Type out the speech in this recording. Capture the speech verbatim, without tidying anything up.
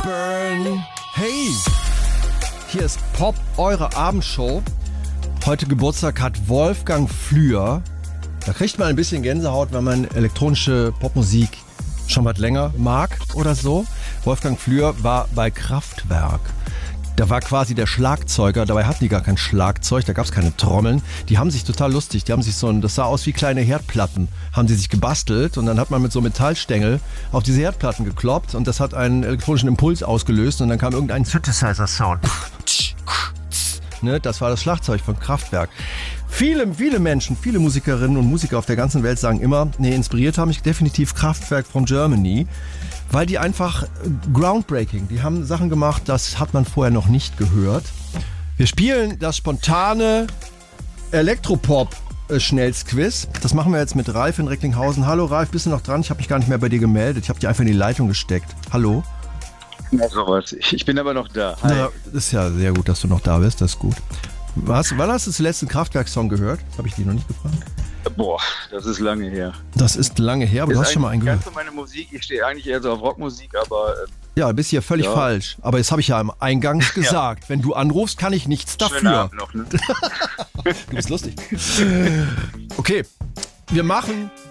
burn. Hey, hier ist Pop, eure Abendshow. Heute Geburtstag hat Wolfgang Flür. Da kriegt man ein bisschen Gänsehaut, wenn man elektronische Popmusik schon was länger mag oder so. Wolfgang Flür war bei Kraftwerk. Da war quasi der Schlagzeuger, dabei hatten die gar kein Schlagzeug, da gab es keine Trommeln. Die haben sich total lustig, die haben sich so ein, das sah aus wie kleine Herdplatten, haben sie sich gebastelt und dann hat man mit so Metallstängel auf diese Herdplatten gekloppt und das hat einen elektronischen Impuls ausgelöst und dann kam irgendein Synthesizer-Sound. Ne, das war das Schlagzeug von Kraftwerk. Viele, viele Menschen, viele Musikerinnen und Musiker auf der ganzen Welt sagen immer, nee, inspiriert haben mich definitiv Kraftwerk from Germany. Weil die einfach groundbreaking, die haben Sachen gemacht, das hat man vorher noch nicht gehört. Wir spielen das spontane Elektropop-Schnellsquiz. Das machen wir jetzt mit Ralf in Recklinghausen. Hallo Ralf, bist du noch dran? Ich habe mich gar nicht mehr bei dir gemeldet. Ich habe dich einfach in die Leitung gesteckt. Hallo? Ja, sowas. Ich bin aber noch da. Hi. Na, das ist ja sehr gut, dass du noch da bist. Das ist gut. Was, wann hast du den letzten Kraftwerk-Song gehört? Das habe ich dich noch nicht gefragt. Boah, das ist lange her. Das ist lange her, aber ist du hast schon mal einen gehört. Ganz so meine Musik. Ich stehe eigentlich eher so auf Rockmusik, aber... Ähm, ja, bist hier völlig ja. falsch. Aber jetzt habe ich ja am Eingangs gesagt, ja. Wenn du anrufst, kann ich nichts dafür. Abend noch, ne? Du bist lustig. Okay, wir machen